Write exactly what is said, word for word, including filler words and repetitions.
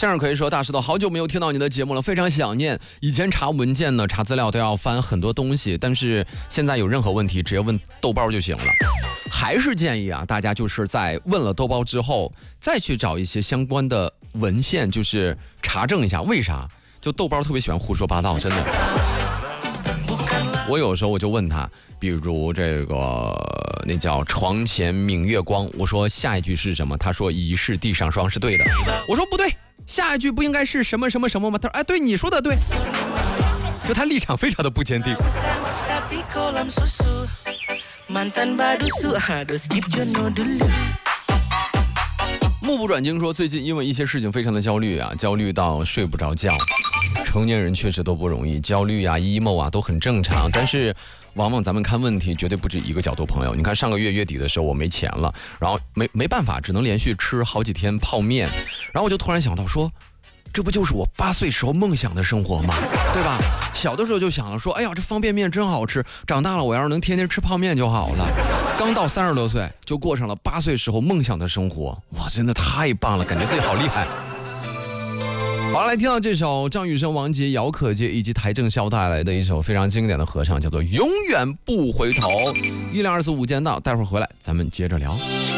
向日葵说：“大石头，好久没有听到你的节目了，非常想念。以前查文件呢，查资料都要翻很多东西，但是现在有任何问题，直接问豆包就行了。还是建议啊，大家就是在问了豆包之后，再去找一些相关的文献，就是查证一下为啥。就豆包特别喜欢胡说八道，真的。我有时候我就问他，比如这个那叫床前明月光，我说下一句是什么？他说疑是地上霜，是对的。我说不对，下一句不应该是什么什么什么吗？他说哎，对，你说的对。就他立场非常的不坚定。目不转睛说，最近因为一些事情非常的焦虑啊，焦虑到睡不着觉。成年人确实都不容易，焦虑啊 emo 啊都很正常，但是往往咱们看问题绝对不止一个角度。朋友，你看上个月月底的时候我没钱了，然后没没办法，只能连续吃好几天泡面，然后我就突然想到说，这不就是我八岁时候梦想的生活吗？对吧？小的时候就想了说，哎呀，这方便面真好吃，长大了我要是能天天吃泡面就好了。刚到三十多岁就过上了八岁时候梦想的生活，哇，真的太棒了，感觉自己好厉害。好，来听到这首张雨生、王杰、姚可杰以及邰正宵带来的一首非常经典的合唱，叫做《永远不回头》。一零二四午间到，待会儿回来咱们接着聊。